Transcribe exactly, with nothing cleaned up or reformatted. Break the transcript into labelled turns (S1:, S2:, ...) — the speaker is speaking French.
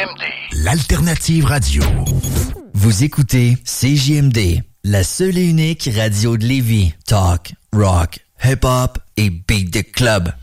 S1: M D,
S2: l'alternative radio.
S3: Vous écoutez C J M D, la seule et unique radio de Lévis. Talk, rock, hip-hop et beat the club.